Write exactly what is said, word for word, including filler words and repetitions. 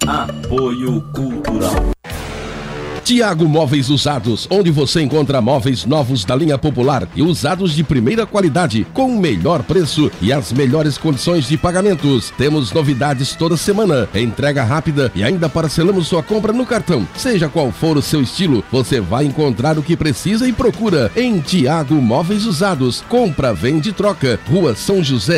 Apoio Cultural. Tiago Móveis Usados, onde você encontra móveis novos da linha popular e usados de primeira qualidade, com o melhor preço e as melhores condições de pagamentos. Temos novidades toda semana, entrega rápida e ainda parcelamos sua compra no cartão. Seja qual for o seu estilo, você vai encontrar o que precisa e procura em Tiago Móveis Usados. Compra, vende, troca. Rua São José,